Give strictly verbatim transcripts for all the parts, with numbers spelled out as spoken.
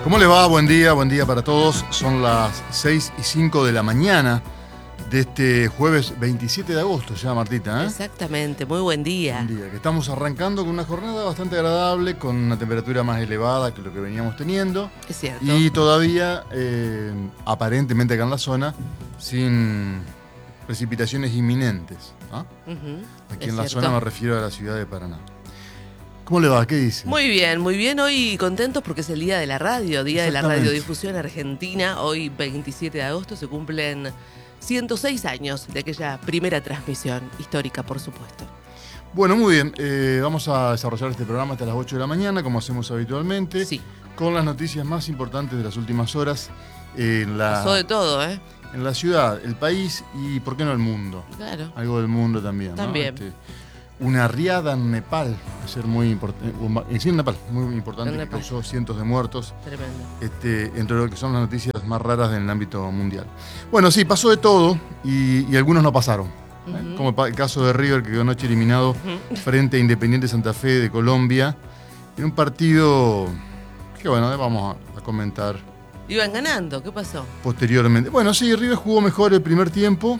¿Cómo les va? Buen día, buen día para todos. Son las seis y cinco de la mañana de este jueves veintisiete de agosto, ya Martita, ¿eh? Exactamente, muy buen día. Buen día, que estamos arrancando con una jornada bastante agradable, con una temperatura más elevada que lo que veníamos teniendo. Es cierto. Y todavía, eh, aparentemente acá en la zona, sin precipitaciones inminentes, ¿no? Uh-huh, Aquí es en la cierto. zona me refiero a la ciudad de Paraná. ¿Cómo le va? ¿Qué dice? Muy bien, muy bien. Hoy contentos porque es el Día de la Radio, Día de la Radiodifusión Argentina. Hoy, veintisiete de agosto, se cumplen ciento seis años de aquella primera transmisión, histórica, por supuesto. Bueno, muy bien. Eh, vamos a desarrollar este programa hasta las ocho de la mañana, como hacemos habitualmente, Sí. con las noticias más importantes de las últimas horas en la, Pasó de todo, ¿eh? en la ciudad, el país y, ¿por qué no, el mundo? Claro. Algo del mundo también, ¿no? También. Este, una riada en Nepal, va a ser muy importante, sí, en Nepal, muy importante, En que Nepal. causó cientos de muertos. Tremendo. Este, entre lo que son las noticias más raras en el ámbito mundial. Bueno, sí, pasó de todo y, y algunos no pasaron. ¿eh? Uh-huh. Como el, pa- el caso de River, que quedó anoche eliminado Uh-huh. frente a Independiente Santa Fe de Colombia, en un partido que, bueno, vamos a, a comentar Iban ganando, ¿qué pasó? posteriormente. Bueno, sí, River jugó mejor el primer tiempo,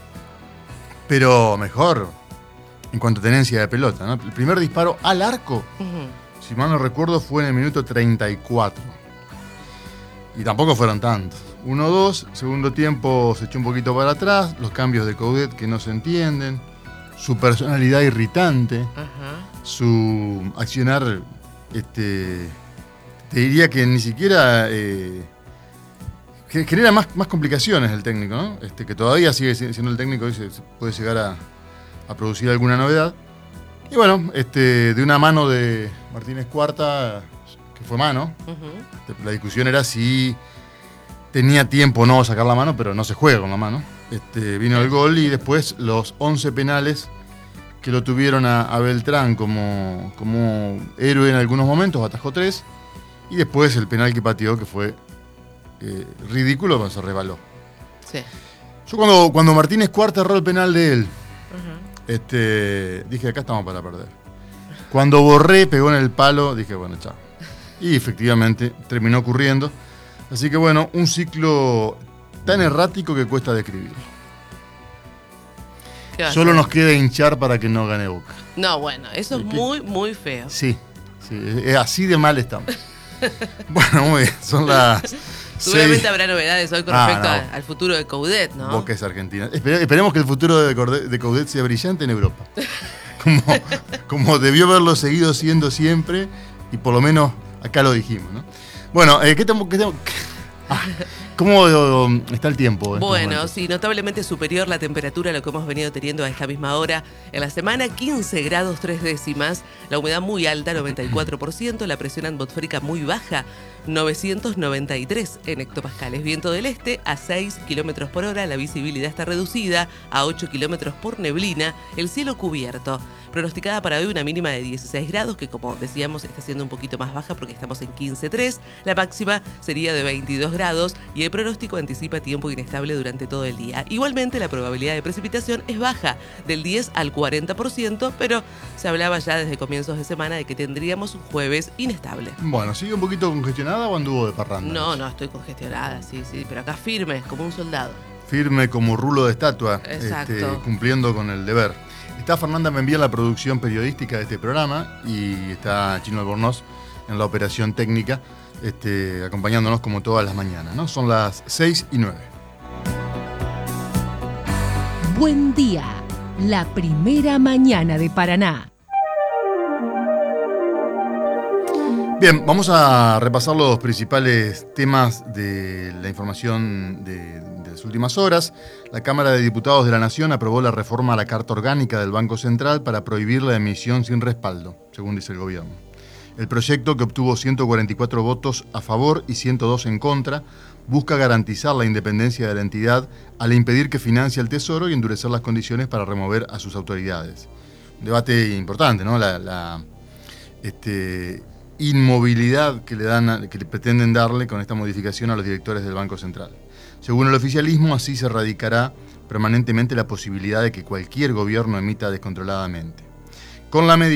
pero mejor en cuanto a tenencia de pelota, ¿no? El primer disparo al arco, Uh-huh. si mal no recuerdo, fue en el minuto treinta y cuatro. Y tampoco fueron tantos. uno dos, segundo tiempo se echó un poquito para atrás, los cambios de Coudet que no se entienden, su personalidad irritante, Ajá. su accionar, este, te diría que ni siquiera eh, que genera más, más complicaciones el técnico, ¿no? Este, que todavía sigue siendo el técnico y se, se puede llegar a, a producir alguna novedad. Y bueno, este, de una mano de Martínez Cuarta, que fue mano, Uh-huh. la discusión era si tenía tiempo o no sacar la mano, pero no se juega con la mano. Este, vino el gol y después los once penales que lo tuvieron a, a Beltrán como, como héroe en algunos momentos, atajó tres. Y después el penal que pateó, que fue eh, ridículo, pero se resbaló. Sí. Yo cuando, cuando Martínez Cuarta erró el penal de él, Uh-huh. este, dije, acá estamos para perder. Cuando Borré pegó en el palo, dije, bueno, chao. Y efectivamente terminó ocurriendo. Así que bueno, un ciclo tan errático que cuesta describir. ¿Qué va a Solo hacer? nos queda hinchar para que no gane Boca. No, bueno, eso es ¿Qué? muy, muy feo. Sí, sí, es así de mal estamos. Bueno, muy bien, son las Seguramente seis. habrá novedades hoy con Ah, respecto no. a- al futuro de Coudet, ¿no? Boca es Argentina. Espere- esperemos que el futuro de Corde- de Coudet sea brillante en Europa. Como, como debió haberlo seguido siendo siempre, y por lo menos acá lo dijimos, ¿no? Bueno, eh, ¿qué tengo, qué tengo- ah, ¿cómo um, está el tiempo? en estos Bueno, momentos? sí, notablemente superior la temperatura a lo que hemos venido teniendo a esta misma hora. En la semana, quince grados tres décimas, la humedad muy alta, noventa y cuatro por ciento, la presión atmosférica muy baja, novecientos noventa y tres en hectopascales. Viento del este a seis kilómetros por hora, la visibilidad está reducida a ocho kilómetros por neblina, el cielo cubierto. Pronosticada para hoy una mínima de dieciséis grados, que como decíamos está siendo un poquito más baja porque estamos en quince punto tres. La máxima sería de veintidós grados y el pronóstico anticipa tiempo inestable durante todo el día. Igualmente la probabilidad de precipitación es baja, del diez al cuarenta por ciento, pero se hablaba ya desde comienzos de semana de que tendríamos un jueves inestable. Bueno, ¿sigue un poquito congestionada o anduvo de parranda? No, no, estoy congestionada, sí, sí, pero acá firme, como un soldado. Firme como rulo de estatua, Exacto. este, cumpliendo con el deber. Está Fernanda Membía en la producción periodística de este programa y está Chino Albornoz en la operación técnica, este, acompañándonos como todas las mañanas, ¿no? Son las seis y nueve. Buen día, la primera mañana de Paraná. Bien, vamos a repasar los principales temas de la información de, de las últimas horas. La Cámara de Diputados de la Nación aprobó la reforma a la Carta Orgánica del Banco Central para prohibir la emisión sin respaldo, según dice el gobierno. El proyecto, que obtuvo ciento cuarenta y cuatro votos a favor y ciento dos en contra, busca garantizar la independencia de la entidad al impedir que financie el Tesoro y endurecer las condiciones para remover a sus autoridades. Un debate importante, ¿no? La, la, este, inmovilidad que le dan a, que le pretenden darle con esta modificación a los directores del Banco Central. Según el oficialismo, así se erradicará permanentemente la posibilidad de que cualquier gobierno emita descontroladamente. Con la medida,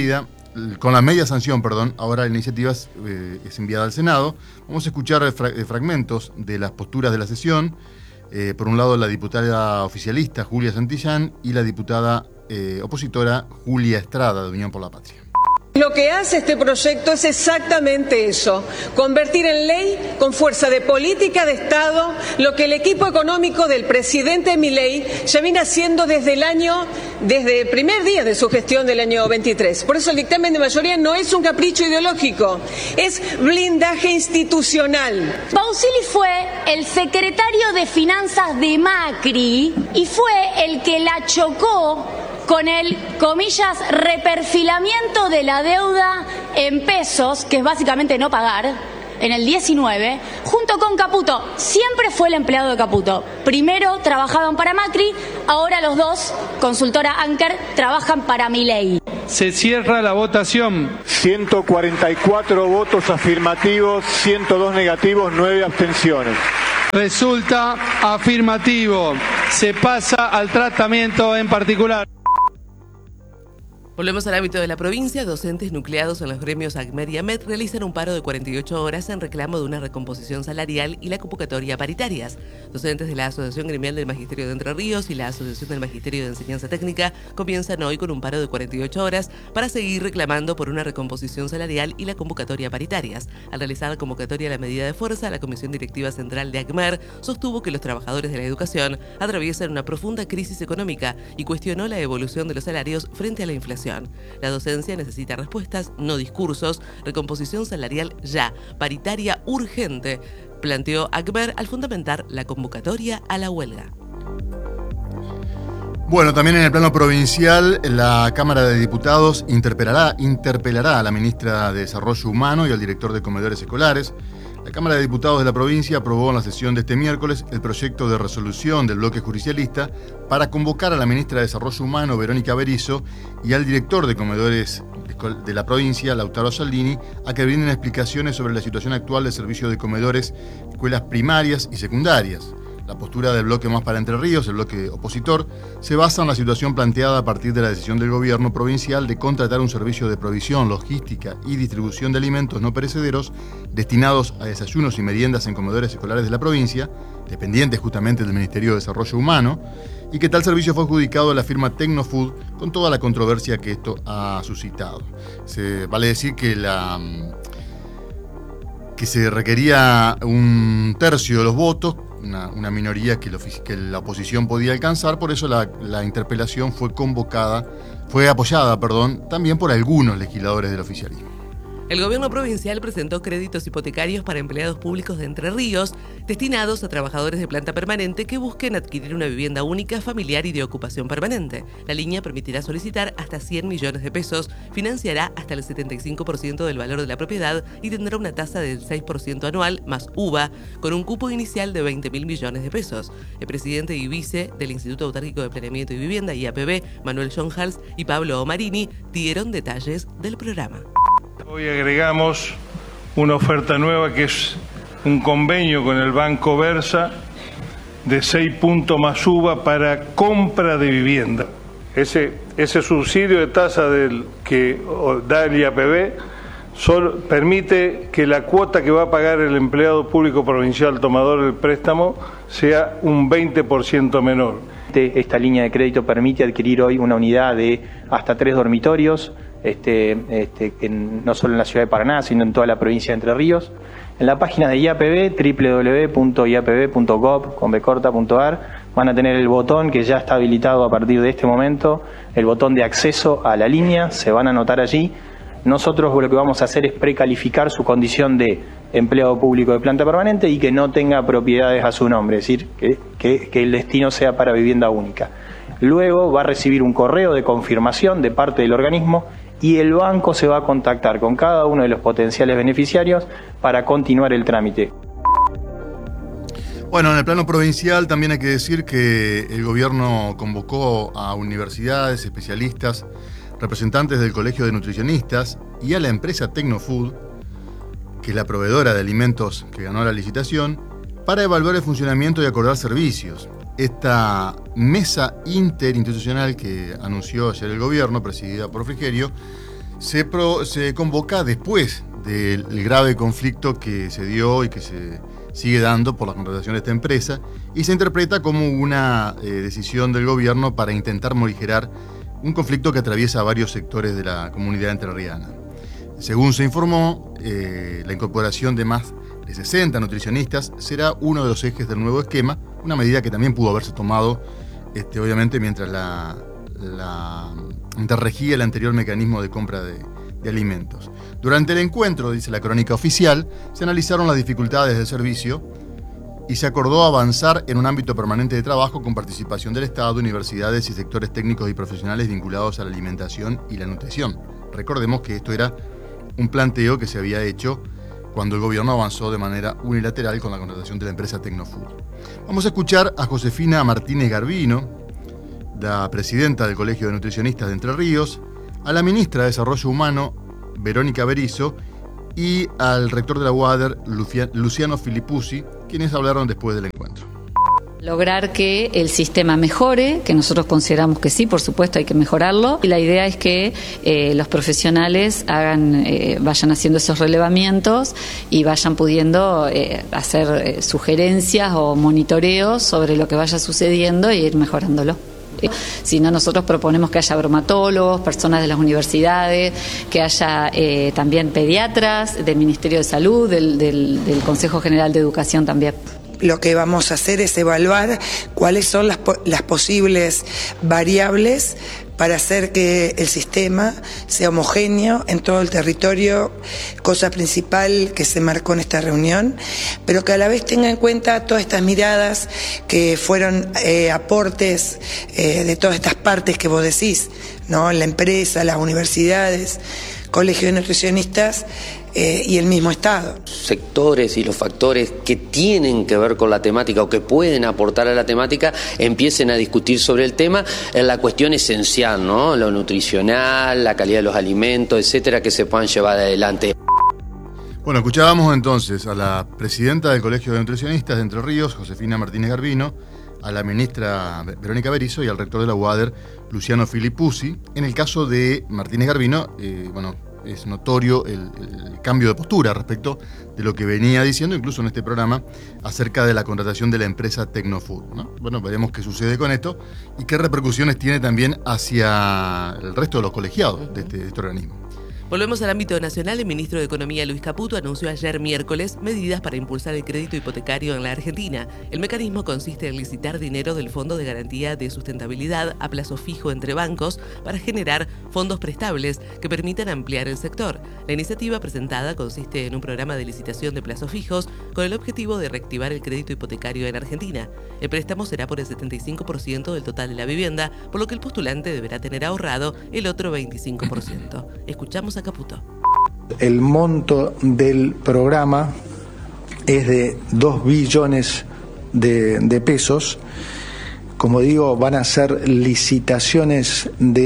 con la media sanción, perdón, ahora la iniciativa es, eh, es enviada al Senado. Vamos a escuchar fra fragmentos de las posturas de la sesión. Eh, por un lado, la diputada oficialista Julia Santillán y la diputada eh, opositora Julia Estrada, de Unión por la Patria. Lo que hace este proyecto es exactamente eso, convertir en ley con fuerza de política de Estado lo que el equipo económico del presidente Milei ya viene haciendo desde el año, desde el primer día de su gestión del año veintitrés. Por eso el dictamen de mayoría no es un capricho ideológico, es blindaje institucional. Pausili fue el secretario de Finanzas de Macri y fue el que la chocó con el, comillas, reperfilamiento de la deuda en pesos, que es básicamente no pagar, en el diecinueve, junto con Caputo. Siempre fue el empleado de Caputo. Primero trabajaban para Macri, ahora los dos, consultora Anker, trabajan para Milei. Se cierra la votación. ciento cuarenta y cuatro votos afirmativos, ciento dos negativos, nueve abstenciones. Resulta afirmativo. Se pasa al tratamiento en particular. Volvemos al ámbito de la provincia. Docentes nucleados en los gremios ACMER y AMET realizan un paro de cuarenta y ocho horas en reclamo de una recomposición salarial y la convocatoria a paritarias. Docentes de la Asociación Gremial del Magisterio de Entre Ríos y la Asociación del Magisterio de Enseñanza Técnica comienzan hoy con un paro de cuarenta y ocho horas para seguir reclamando por una recomposición salarial y la convocatoria a paritarias. Al realizar la convocatoria a la medida de fuerza, la Comisión Directiva Central de ACMER sostuvo que los trabajadores de la educación atraviesan una profunda crisis económica y cuestionó la evolución de los salarios frente a la inflación. La docencia necesita respuestas, no discursos. Recomposición salarial ya, paritaria urgente, planteó ACMER al fundamentar la convocatoria a la huelga. Bueno, también en el plano provincial, la Cámara de Diputados interpelará, interpelará a la ministra de Desarrollo Humano y al director de comedores escolares. La Cámara de Diputados de la provincia aprobó en la sesión de este miércoles el proyecto de resolución del bloque judicialista para convocar a la ministra de Desarrollo Humano, Verónica Berizo, y al director de comedores de la provincia, Lautaro Saldini, a que brinden explicaciones sobre la situación actual del servicio de comedores, escuelas primarias y secundarias. La postura del bloque Más para Entre Ríos, el bloque opositor, se basa en la situación planteada a partir de la decisión del gobierno provincial de contratar un servicio de provisión, logística y distribución de alimentos no perecederos destinados a desayunos y meriendas en comedores escolares de la provincia, dependientes justamente del Ministerio de Desarrollo Humano, y que tal servicio fue adjudicado a la firma Tecnofood con toda la controversia que esto ha suscitado. Se vale decir que la... que se requería un tercio de los votos, una, una minoría que, lo, que la oposición podía alcanzar, por eso la, la interpelación fue convocada, fue apoyada, perdón, también por algunos legisladores del oficialismo. El gobierno provincial presentó créditos hipotecarios para empleados públicos de Entre Ríos, destinados a trabajadores de planta permanente que busquen adquirir una vivienda única, familiar y de ocupación permanente. La línea permitirá solicitar hasta cien millones de pesos, financiará hasta el setenta y cinco por ciento del valor de la propiedad y tendrá una tasa del seis por ciento anual más U V A, con un cupo inicial de veinte mil millones de pesos. El presidente y vice del Instituto Autárquico de Planeamiento y Vivienda, I A P B, Manuel Jonhals y Pablo Omarini, dieron detalles del programa. Hoy agregamos una oferta nueva que es un convenio con el Banco Versa de seis puntos más U V A para compra de vivienda. Ese, ese subsidio de tasa del que da el I A P B solo permite que la cuota que va a pagar el empleado público provincial tomador del préstamo sea un veinte por ciento menor. Esta línea de crédito permite adquirir hoy una unidad de hasta tres dormitorios, Este, este, en, no solo en la ciudad de Paraná, sino en toda la provincia de Entre Ríos. En la página de I A P B, doble u doble u doble u punto i a p b punto gov punto a r, van a tener el botón que ya está habilitado a partir de este momento, el botón de acceso a la línea, se van a anotar allí. Nosotros lo que vamos a hacer es precalificar su condición de empleado público de planta permanente y que no tenga propiedades a su nombre, es decir, que, que, que el destino sea para vivienda única. Luego va a recibir un correo de confirmación de parte del organismo y el banco se va a contactar con cada uno de los potenciales beneficiarios para continuar el trámite. Bueno, en el plano provincial también hay que decir que el gobierno convocó a universidades, especialistas, representantes del Colegio de Nutricionistas y a la empresa Tecnofood, que es la proveedora de alimentos que ganó la licitación, para evaluar el funcionamiento y acordar servicios. Esta mesa interinstitucional que anunció ayer el gobierno, presidida por Frigerio, se, pro, se convoca después del grave conflicto que se dio y que se sigue dando por la contratación de esta empresa, y se interpreta como una eh, decisión del gobierno para intentar morigerar un conflicto que atraviesa varios sectores de la comunidad entrerriana. Según se informó, eh, la incorporación de más de sesenta nutricionistas será uno de los ejes del nuevo esquema, una medida que también pudo haberse tomado, este, obviamente, mientras la, la interregía el anterior mecanismo de compra de, de alimentos. Durante el encuentro, dice la crónica oficial, se analizaron las dificultades del servicio y se acordó avanzar en un ámbito permanente de trabajo con participación del Estado, universidades y sectores técnicos y profesionales vinculados a la alimentación y la nutrición. Recordemos que esto era un planteo que se había hecho cuando el gobierno avanzó de manera unilateral con la contratación de la empresa Tecnofood. Vamos a escuchar a Josefina Martínez Garbino, la presidenta del Colegio de Nutricionistas de Entre Ríos, a la ministra de Desarrollo Humano, Verónica Berisso, y al rector de la U A D E R, Luciano Filipuzzi, quienes hablaron después del encuentro. Lograr que el sistema mejore, que nosotros consideramos que sí, por supuesto hay que mejorarlo, y la idea es que eh, los profesionales hagan, eh, vayan haciendo esos relevamientos y vayan pudiendo eh, hacer eh, sugerencias o monitoreos sobre lo que vaya sucediendo e ir mejorándolo. Si no, nosotros proponemos que haya bromatólogos, personas de las universidades, que haya eh, también pediatras del Ministerio de Salud, del, del, del Consejo General de Educación también. Lo que vamos a hacer es evaluar cuáles son las, las posibles variables para hacer que el sistema sea homogéneo en todo el territorio, cosa principal que se marcó en esta reunión, pero que a la vez tenga en cuenta todas estas miradas que fueron eh, aportes eh, de todas estas partes que vos decís, ¿no? La empresa, las universidades, Colegio de Nutricionistas eh, y el mismo Estado. Sectores y los factores que tienen que ver con la temática o que pueden aportar a la temática empiecen a discutir sobre el tema en la cuestión esencial, ¿no? Lo nutricional, la calidad de los alimentos, etcétera, que se puedan llevar adelante. Bueno, escuchábamos entonces a la presidenta del Colegio de Nutricionistas de Entre Ríos, Josefina Martínez Garbino, a la ministra Verónica Berisso y al rector de la U A D E R, Luciano Filipuzzi. En el caso de Martínez Garbino, eh, bueno, es notorio el, el cambio de postura respecto de lo que venía diciendo, incluso en este programa, acerca de la contratación de la empresa Tecnofood, ¿no? Bueno, veremos qué sucede con esto y qué repercusiones tiene también hacia el resto de los colegiados de este, de este organismo. Volvemos al ámbito nacional. El ministro de Economía, Luis Caputo, anunció ayer miércoles medidas para impulsar el crédito hipotecario en la Argentina. El mecanismo consiste en licitar dinero del Fondo de Garantía de Sustentabilidad a plazo fijo entre bancos para generar fondos prestables que permitan ampliar el sector. La iniciativa presentada consiste en un programa de licitación de plazos fijos con el objetivo de reactivar el crédito hipotecario en Argentina. El préstamo será por el setenta y cinco por ciento del total de la vivienda, por lo que el postulante deberá tener ahorrado el otro veinticinco por ciento. Escuchamos a Caputo. El monto del programa es de dos billones de, de pesos. Como digo, van a ser licitaciones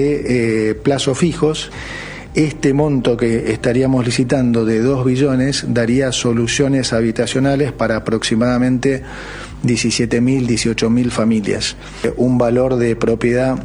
de eh, plazos fijos. Este monto que estaríamos licitando de dos billones daría soluciones habitacionales para aproximadamente diecisiete mil, dieciocho mil familias. Un valor de propiedad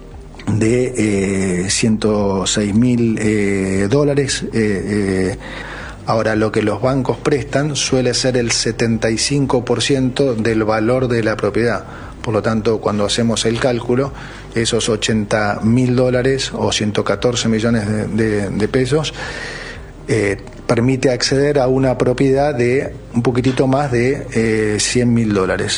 de eh, ciento seis mil eh, dólares. Eh, eh, ahora, lo que los bancos prestan suele ser el setenta y cinco por ciento del valor de la propiedad. Por lo tanto, cuando hacemos el cálculo, esos ochenta mil dólares o ciento catorce millones de, de, de pesos eh, permite acceder a una propiedad de un poquitito más de eh, cien mil dólares.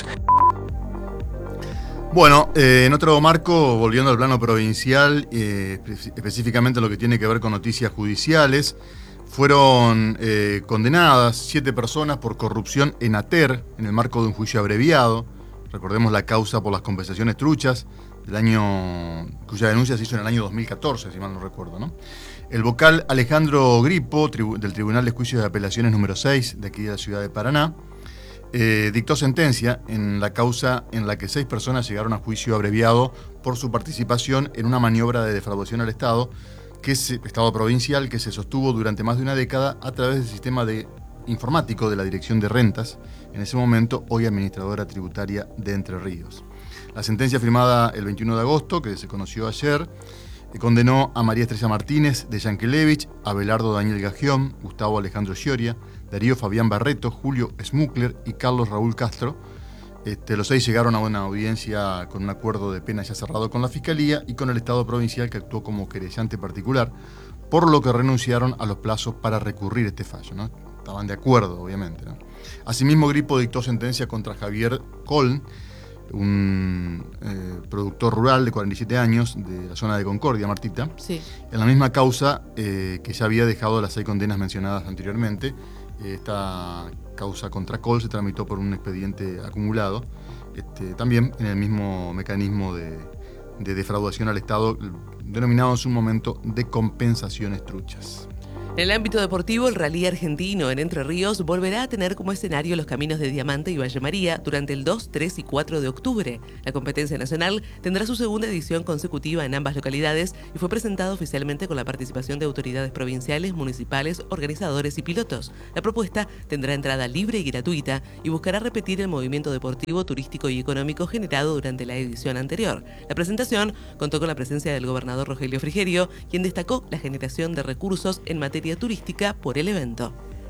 Bueno, eh, en otro marco, volviendo al plano provincial, eh, específicamente lo que tiene que ver con noticias judiciales, fueron eh, condenadas siete personas por corrupción en ATER en el marco de un juicio abreviado. Recordemos la causa por las compensaciones truchas del año, cuya denuncia se hizo en el año dos mil catorce, si mal no recuerdo, ¿no? El vocal Alejandro Gripo, tribu, del Tribunal de Juicios de Apelaciones número seis de aquí de la ciudad de Paraná, Eh, dictó sentencia en la causa en la que seis personas llegaron a juicio abreviado por su participación en una maniobra de defraudación al Estado, que es Estado provincial, que se sostuvo durante más de una década a través del sistema de informático de la Dirección de Rentas, en ese momento hoy administradora tributaria de Entre Ríos. La sentencia firmada el veintiuno de agosto, que se conoció ayer, Condenó a María Estrella Martínez de Yankelevich, a Abelardo Daniel Gagión, Gustavo Alejandro Scioria, Darío Fabián Barreto, Julio Smukler y Carlos Raúl Castro. Este, los seis llegaron a una audiencia con un acuerdo de pena ya cerrado con la Fiscalía y con el Estado provincial, que actuó como querellante particular, por lo que renunciaron a los plazos para recurrir este fallo, ¿no? Estaban de acuerdo, obviamente, ¿no? Asimismo, Gripo dictó sentencia contra Javier Coln, un eh, productor rural de cuarenta y siete años de la zona de Concordia, Martita, sí. en la misma causa eh, que ya había dejado las seis condenas mencionadas anteriormente. Esta causa contra Col se tramitó por un expediente acumulado, este, también en el mismo mecanismo de, de defraudación al Estado, denominado en su momento de compensaciones truchas. En el ámbito deportivo, el rally argentino en Entre Ríos volverá a tener como escenario los caminos de Diamante y Valle María durante el dos, tres y cuatro de octubre. La competencia nacional tendrá su segunda edición consecutiva en ambas localidades y fue presentada oficialmente con la participación de autoridades provinciales, municipales, organizadores y pilotos. La propuesta tendrá entrada libre y gratuita y buscará repetir el movimiento deportivo, turístico y económico generado durante la edición anterior. La presentación contó con la presencia del gobernador Rogelio Frigerio, quien destacó la generación de recursos en materia turística por el evento.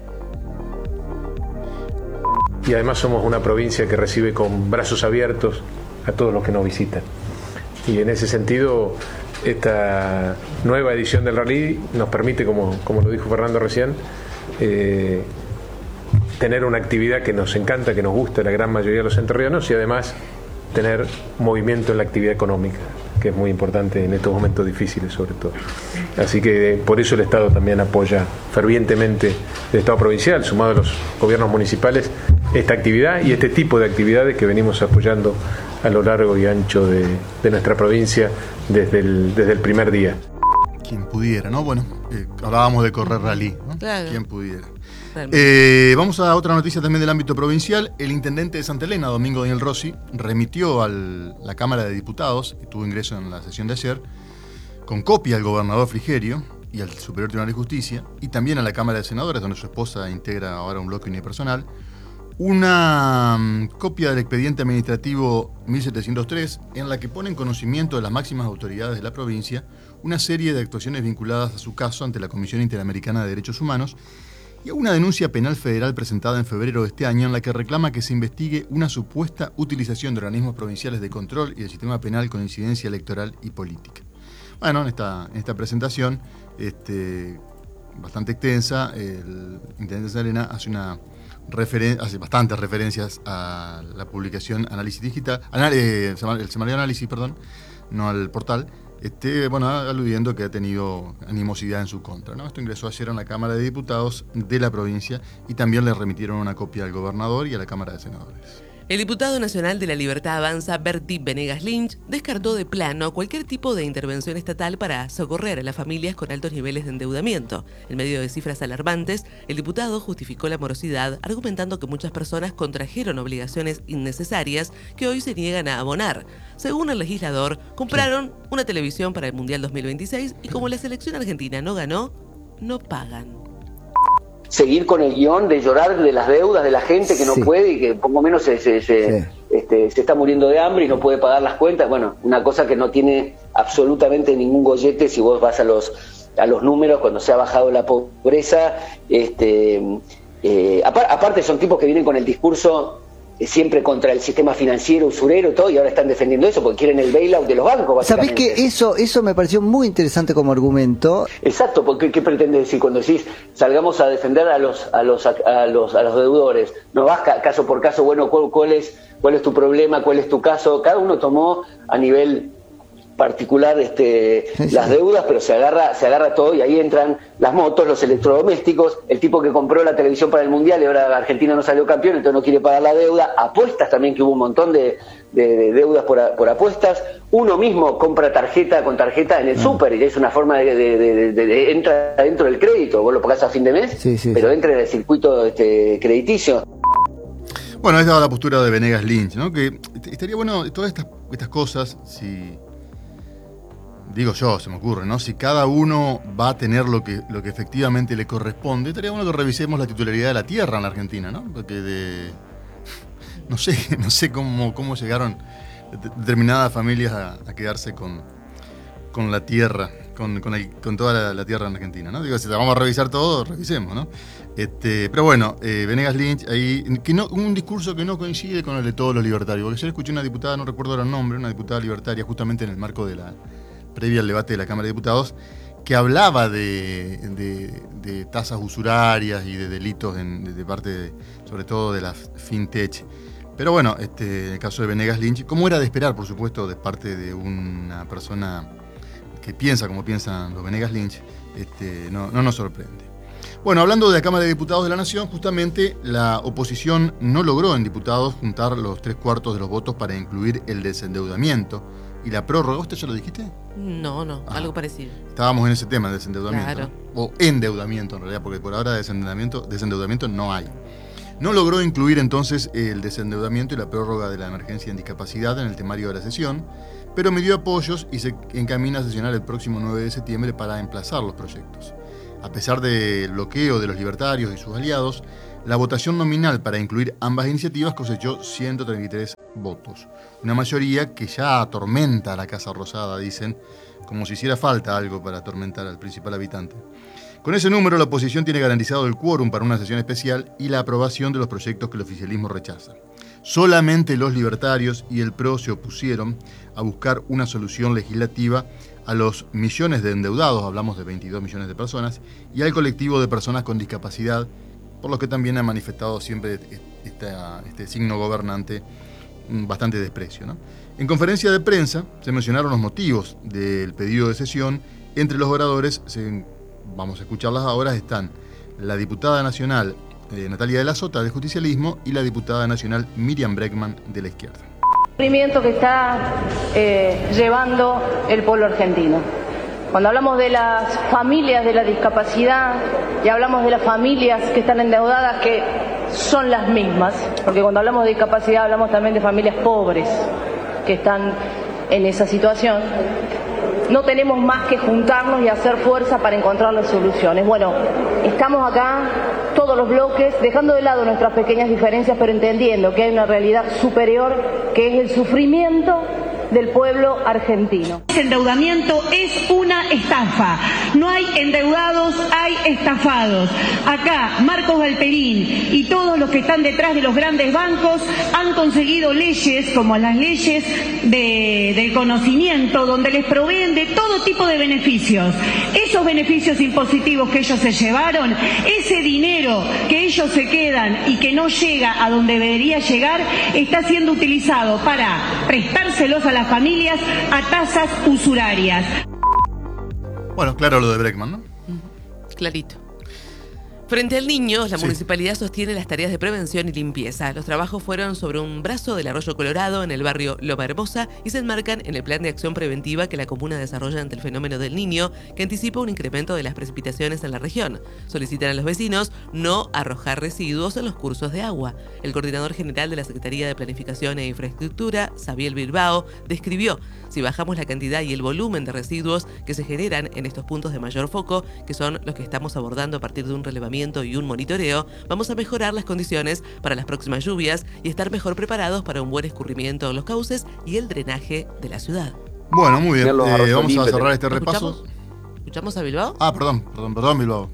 Y además somos una provincia que recibe con brazos abiertos a todos los que nos visitan. Y en ese sentido, esta nueva edición del rally nos permite, como, como lo dijo Fernando recién, eh, tener una actividad que nos encanta, que nos gusta a la gran mayoría de los entrerrianos, y además tener movimiento en la actividad económica, que es muy importante en estos momentos difíciles sobre todo. Así que por eso el Estado también apoya fervientemente, el Estado provincial, sumado a los gobiernos municipales, esta actividad y este tipo de actividades que venimos apoyando a lo largo y ancho de, de nuestra provincia desde el, desde el primer día. Quien pudiera, ¿no? Bueno, eh, hablábamos de correr rally, ¿no? Claro. Quien pudiera. Eh, vamos a otra noticia también del ámbito provincial. El intendente de Santa Elena, Domingo Daniel Rossi, remitió a la Cámara de Diputados, que tuvo ingreso en la sesión de ayer, con copia al gobernador Frigerio y al Superior Tribunal de Justicia, y también a la Cámara de Senadores, donde su esposa integra ahora un bloque unipersonal, una um, copia del expediente administrativo mil setecientos tres, en la que pone en conocimiento de las máximas autoridades de la provincia una serie de actuaciones vinculadas a su caso ante la Comisión Interamericana de Derechos Humanos, y a una denuncia penal federal presentada en febrero de este año en la que reclama que se investigue una supuesta utilización de organismos provinciales de control y del sistema penal con incidencia electoral y política. Bueno, en esta, en esta presentación, este, bastante extensa, el intendente de Santa Elena hace, una referen- hace bastantes referencias a la publicación Análisis Digital, anal- eh, el semanario Análisis, perdón, no al portal, Este, bueno, aludiendo que ha tenido animosidad en su contra, ¿no? Esto ingresó ayer en la Cámara de Diputados de la provincia y también le remitieron una copia al gobernador y a la Cámara de Senadores. El diputado nacional de la Libertad Avanza, Berti Venegas Lynch, descartó de plano cualquier tipo de intervención estatal para socorrer a las familias con altos niveles de endeudamiento. En medio de cifras alarmantes, el diputado justificó la morosidad argumentando que muchas personas contrajeron obligaciones innecesarias que hoy se niegan a abonar. Según el legislador, compraron una televisión para el Mundial dos mil veintiséis y como la selección argentina no ganó, no pagan. Seguir con el guión de llorar de las deudas de la gente que no sí. puede y que poco menos se, se, se, sí. este, se está muriendo de hambre y no puede pagar las cuentas. Bueno, una cosa que no tiene absolutamente ningún gollete si vos vas a los a los números cuando se ha bajado la pobreza. Este, eh, apar, aparte son tipos que vienen con el discurso siempre contra el sistema financiero, usurero, todo, y ahora están defendiendo eso porque quieren el bailout de los bancos. ¿Sabés que eso eso me pareció muy interesante como argumento? Exacto, porque ¿qué pretende decir cuando decís salgamos a defender a los a los a, a los a los deudores? No vas ca, caso por caso, bueno, ¿cuál, cuál es cuál es tu problema, cuál es tu caso? Cada uno tomó a nivel particular este sí, las sí. deudas, pero se agarra se agarra todo y ahí entran las motos, los electrodomésticos, el tipo que compró la televisión para el Mundial y ahora Argentina no salió campeón, entonces no quiere pagar la deuda, apuestas también, que hubo un montón de, de, de deudas por, por apuestas, uno mismo compra tarjeta con tarjeta en el mm. súper y es una forma de, de, de, de, de entra dentro del crédito, vos lo pagás a fin de mes, sí, sí, pero sí. entra en el circuito este, crediticio. Bueno, esta es la postura de Venegas Lynch, ¿no? Que estaría bueno todas estas, estas cosas, si... Digo yo, se me ocurre, ¿no? Si cada uno va a tener lo que, lo que efectivamente le corresponde, estaría bueno que revisemos la titularidad de la tierra en la Argentina, ¿no? Porque de... No sé, no sé cómo, cómo llegaron determinadas familias a, a quedarse con, con la tierra, con, con, el, con toda la, la tierra en Argentina, ¿no? Digo, si la vamos a revisar todo, revisemos, ¿no? Este, pero bueno, eh, Venegas Lynch, ahí, que no, un discurso que no coincide con el de todos los libertarios, porque yo escuché una diputada, no recuerdo ahora el nombre, una diputada libertaria, justamente en el marco de la previa al debate de la Cámara de Diputados, que hablaba de, de, de tasas usurarias y de delitos en, de, de parte, de, sobre todo de las fintech. Pero bueno, este, en el caso de Venegas Lynch, como era de esperar, por supuesto, de parte de una persona que piensa como piensan los Venegas Lynch, este, no, no nos sorprende. Bueno, hablando de la Cámara de Diputados de la Nación, justamente la oposición no logró en diputados juntar los tres cuartos de los votos para incluir el desendeudamiento y la prórroga. ¿Usted ya lo dijiste? No, no, ah, algo parecido. Estábamos en ese tema, de desendeudamiento. Claro. ¿No? O endeudamiento, en realidad, porque por ahora desendeudamiento, desendeudamiento no hay. No logró incluir entonces el desendeudamiento y la prórroga de la emergencia en discapacidad en el temario de la sesión, pero midió apoyos y se encamina a sesionar el próximo nueve de septiembre para emplazar los proyectos. A pesar del bloqueo de los libertarios y sus aliados, la votación nominal para incluir ambas iniciativas cosechó ciento treinta y tres votos. Una mayoría que ya atormenta a la Casa Rosada, dicen, como si hiciera falta algo para atormentar al principal habitante. Con ese número, la oposición tiene garantizado el quórum para una sesión especial y la aprobación de los proyectos que el oficialismo rechaza. Solamente los libertarios y el P R O se opusieron a buscar una solución legislativa a los millones de endeudados, hablamos de veintidós millones de personas, y al colectivo de personas con discapacidad, por lo que también han manifestado siempre este, este signo gobernante bastante desprecio, ¿no? En conferencia de prensa se mencionaron los motivos del pedido de sesión. Entre los oradores, se, vamos a escucharlas ahora, están la diputada nacional eh, Natalia de la Sota del justicialismo y la diputada nacional Miriam Bregman de la izquierda. El sufrimiento que está eh, llevando el pueblo argentino. Cuando hablamos de las familias de la discapacidad y hablamos de las familias que están endeudadas, que son las mismas, porque cuando hablamos de discapacidad hablamos también de familias pobres que están en esa situación, no tenemos más que juntarnos y hacer fuerza para encontrar las soluciones. Bueno, estamos acá, todos los bloques, dejando de lado nuestras pequeñas diferencias, pero entendiendo que hay una realidad superior, que es el sufrimiento del pueblo argentino. El endeudamiento es una estafa. No hay endeudados, hay estafados. Acá, Marcos Galperín y todos los que están detrás de los grandes bancos han conseguido leyes, como las leyes de, del conocimiento, donde les proveen de todo tipo de beneficios. Esos beneficios impositivos que ellos se llevaron, ese dinero que ellos se quedan y que no llega a donde debería llegar, está siendo utilizado para prestárselos a las familias a tasas usurarias. Bueno, claro lo de Bregman, ¿no? Clarito. Frente al niño, la Sí. municipalidad sostiene las tareas de prevención y limpieza. Los trabajos fueron sobre un brazo del Arroyo Colorado en el barrio Loma Hermosa y se enmarcan en el plan de acción preventiva que la comuna desarrolla ante el fenómeno del niño, que anticipa un incremento de las precipitaciones en la región. Solicitan a los vecinos no arrojar residuos en los cursos de agua. El coordinador general de la Secretaría de Planificación e Infraestructura, Xavier Bilbao, describió: si bajamos la cantidad y el volumen de residuos que se generan en estos puntos de mayor foco, que son los que estamos abordando a partir de un relevamiento y un monitoreo, vamos a mejorar las condiciones para las próximas lluvias y estar mejor preparados para un buen escurrimiento en los cauces y el drenaje de la ciudad. Bueno, muy bien. Los Eh, arroyos vamos a limpios, cerrar este ¿lo repaso. escuchamos? ¿Escuchamos a Bilbao? Ah, perdón, perdón, perdón, Bilbao.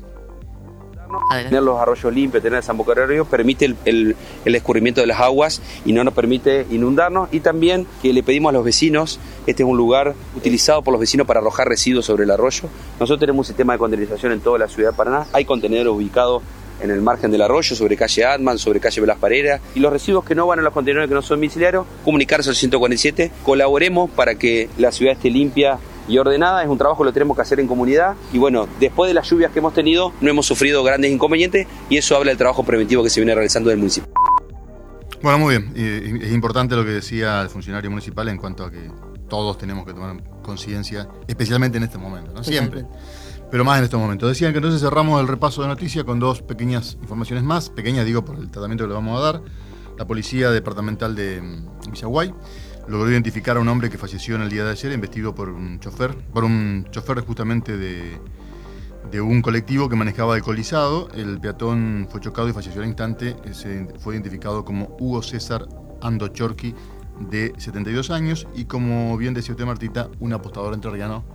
Tener los arroyos limpios, tener el desembocadorio permite el, el, el escurrimiento de las aguas y no nos permite inundarnos. Y también que le pedimos a los vecinos, este es un lugar utilizado por los vecinos para arrojar residuos sobre el arroyo. Nosotros tenemos un sistema de contaminación en toda la ciudad de Paraná. Hay contenedores ubicados en el margen del arroyo, sobre calle Atman, sobre calle Velas Pareras. Y los residuos que no van a los contenedores que no son domiciliarios, comunicarse al ciento cuarenta y siete. Colaboremos para que la ciudad esté limpia y ordenada. Es un trabajo que lo tenemos que hacer en comunidad y bueno, después de las lluvias que hemos tenido no hemos sufrido grandes inconvenientes y eso habla del trabajo preventivo que se viene realizando del municipio. Bueno, muy bien. Y es importante lo que decía el funcionario municipal en cuanto a que todos tenemos que tomar conciencia, especialmente en este momento, ¿no? Siempre, pero más en estos momentos. Decían que entonces cerramos el repaso de noticias con dos pequeñas informaciones más, pequeñas digo por el tratamiento que le vamos a dar. La Policía Departamental de Villaguay logró identificar a un hombre que falleció en el día de ayer, investido por un chofer, por un chofer justamente de, de un colectivo que manejaba alcoholizado. El peatón fue chocado y falleció al instante. Se fue identificado como Hugo César Andochorqui, de setenta y dos años, y como bien decía usted, Martita, un apostador entrerriano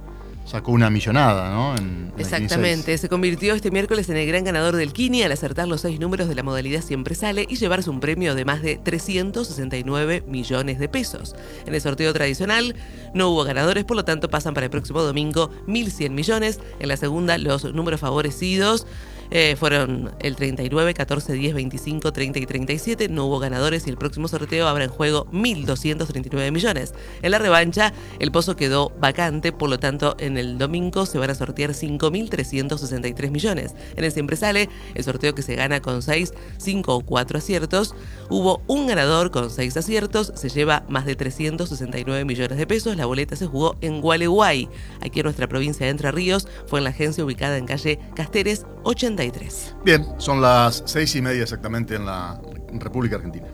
sacó una millonada, ¿no? En, en Exactamente, se convirtió este miércoles en el gran ganador del Kini al acertar los seis números de la modalidad Siempre Sale y llevarse un premio de más de trescientos sesenta y nueve millones de pesos. En el sorteo tradicional no hubo ganadores, por lo tanto pasan para el próximo domingo mil cien millones. En la segunda, los números favorecidos Eh, fueron el treinta y nueve, catorce, diez, veinticinco, treinta y treinta y siete. No hubo ganadores y el próximo sorteo habrá en juego mil doscientos treinta y nueve millones. En la revancha, el pozo quedó vacante, por lo tanto, en el domingo se van a sortear cinco mil trescientos sesenta y tres millones. En el Siempre Sale, el sorteo que se gana con seis, cinco o cuatro aciertos. Hubo un ganador con seis aciertos, se lleva más de trescientos sesenta y nueve millones de pesos. La boleta se jugó en Gualeguay, aquí en nuestra provincia de Entre Ríos. Fue en la agencia ubicada en calle Casteres ochenta y tres. Bien, son las seis y media exactamente en la República Argentina.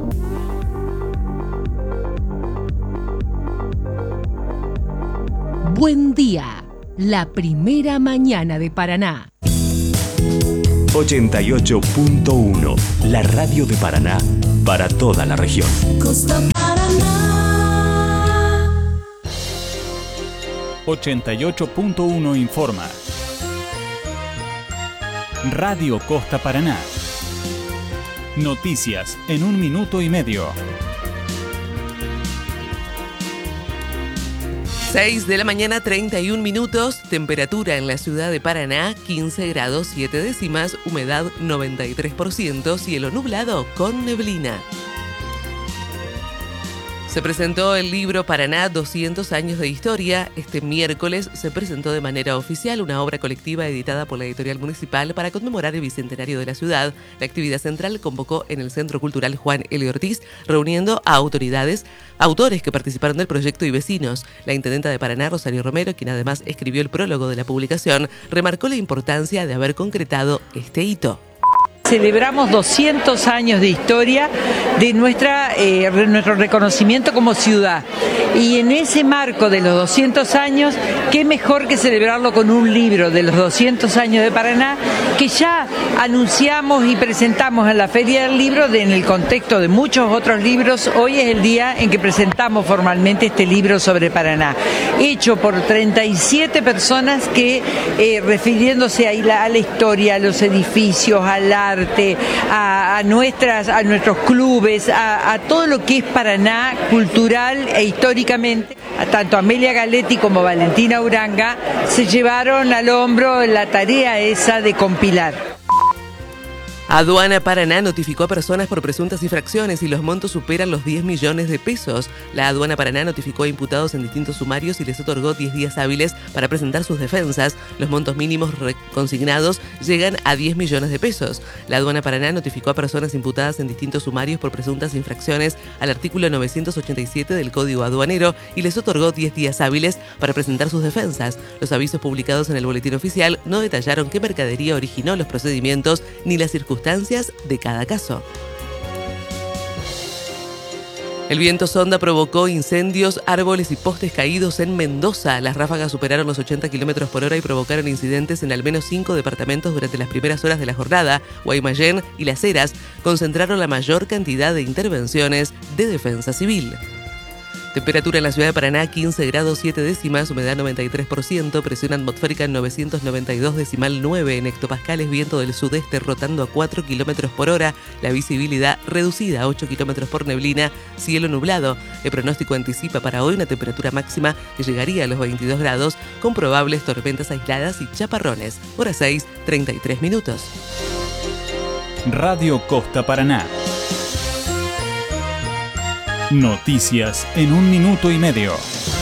Buen día, la primera mañana de Paraná. ochenta y ocho punto uno, la radio de Paraná para toda la región. Costa Paraná. ochenta y ocho punto uno informa. Radio Costa Paraná. Noticias en un minuto y medio. seis de la mañana, treinta y un minutos. Temperatura en la ciudad de Paraná, quince grados siete décimas. Humedad noventa y tres por ciento. Cielo nublado con neblina. Se presentó el libro Paraná, doscientos años de historia. Este miércoles se presentó de manera oficial una obra colectiva editada por la editorial municipal para conmemorar el bicentenario de la ciudad. La actividad central convocó en el Centro Cultural Juan L. Ortiz, reuniendo a autoridades, autores que participaron del proyecto y vecinos. La intendenta de Paraná, Rosario Romero, quien además escribió el prólogo de la publicación, remarcó la importancia de haber concretado este hito. Celebramos doscientos años de historia de nuestra, eh, nuestro reconocimiento como ciudad. Y en ese marco de los doscientos años, qué mejor que celebrarlo con un libro de los doscientos años de Paraná, que ya anunciamos y presentamos en la Feria del Libro, de, en el contexto de muchos otros libros. Hoy es el día en que presentamos formalmente este libro sobre Paraná, hecho por treinta y siete personas que, eh, refiriéndose a la, a la historia, a los edificios, al arte, A, a, nuestras, a nuestros clubes, a, a todo lo que es Paraná cultural e históricamente. A tanto Amelia Galetti como Valentina Uranga se llevaron al hombro la tarea esa de compilar. Aduana Paraná notificó a personas por presuntas infracciones y los montos superan los diez millones de pesos. La Aduana Paraná notificó a imputados en distintos sumarios y les otorgó diez días hábiles para presentar sus defensas. Los montos mínimos consignados llegan a diez millones de pesos. La Aduana Paraná notificó a personas imputadas en distintos sumarios por presuntas infracciones al artículo novecientos ochenta y siete del Código Aduanero y les otorgó diez días hábiles para presentar sus defensas. Los avisos publicados en el boletín oficial no detallaron qué mercadería originó los procedimientos ni las circunstancias de cada caso. El viento sonda provocó incendios, árboles y postes caídos en Mendoza. Las ráfagas superaron los ochenta kilómetros por hora y provocaron incidentes en al menos cinco departamentos durante las primeras horas de la jornada. Guaymallén y Las Heras concentraron la mayor cantidad de intervenciones de defensa civil. Temperatura en la ciudad de Paraná, quince grados siete décimas, humedad noventa y tres por ciento, presión atmosférica novecientos noventa y dos decimal nueve en hectopascales, viento del sudeste rotando a cuatro kilómetros por hora, la visibilidad reducida a ocho kilómetros por neblina, cielo nublado. El pronóstico anticipa para hoy una temperatura máxima que llegaría a los veintidós grados, con probables tormentas aisladas y chaparrones. Hora seis, treinta y tres minutos. Radio Costa Paraná. Noticias en un minuto y medio.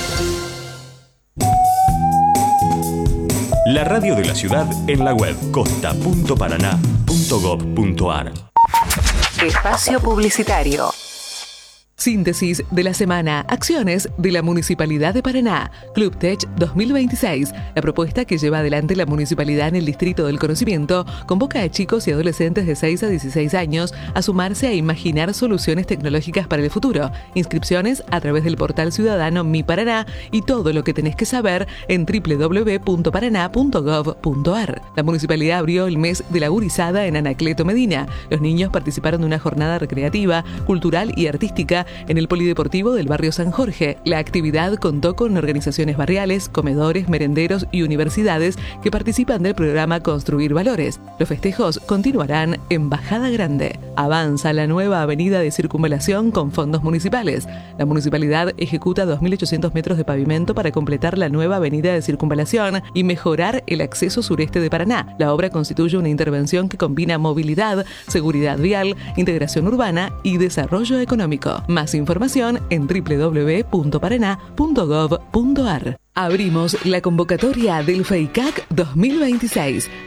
La radio de la ciudad en la web costa punto paraná punto gob punto ar. Espacio publicitario. Síntesis de la semana. Acciones de la Municipalidad de Paraná. Club Tech dos mil veintiséis. La propuesta que lleva adelante la Municipalidad en el Distrito del Conocimiento convoca a chicos y adolescentes de seis a dieciséis años a sumarse a imaginar soluciones tecnológicas para el futuro. Inscripciones a través del portal ciudadano Mi Paraná y todo lo que tenés que saber en doble u doble u doble u punto paraná punto gob punto ar. La Municipalidad abrió el mes de la gurizada en Anacleto Medina. Los niños participaron de una jornada recreativa, cultural y artística en el Polideportivo del barrio San Jorge. La actividad contó con organizaciones barriales, comedores, merenderos y universidades que participan del programa Construir Valores. Los festejos continuarán en Bajada Grande. Avanza la nueva avenida de circunvalación con fondos municipales. La municipalidad ejecuta dos mil ochocientos metros de pavimento para completar la nueva avenida de circunvalación y mejorar el acceso sureste de Paraná. La obra constituye una intervención que combina movilidad, seguridad vial, integración urbana y desarrollo económico. Más información en doble u doble u doble u punto paraná punto gov punto ar. Abrimos la convocatoria del FEICAC dos mil veintiséis.